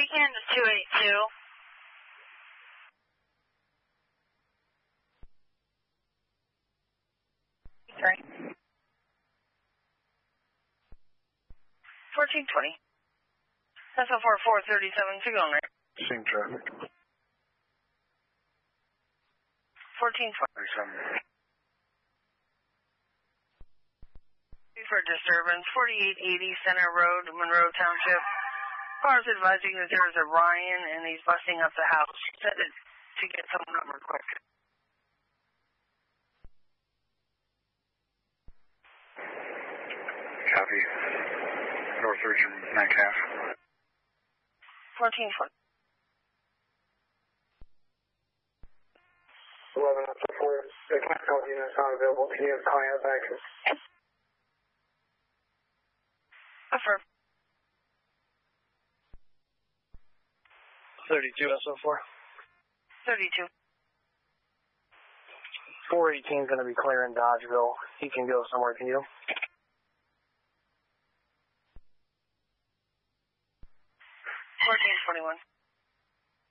Weekend is 282. Sorry. 1420. SO4 437, signal right. Seeing traffic. 1420. For disturbance, 4880 Center Road, Monroe Township. Cars advising that there's a Ryan and he's busting up the house. Said it to get some number quick. Copy. North Richard, Metcalf. 1420. 11 up to 4. The Capcom unit is not available. Can you call out back? Affirm. 32 SO4. 32. 418 is going to be clear in Dodgeville. He can go somewhere, can you? 1421.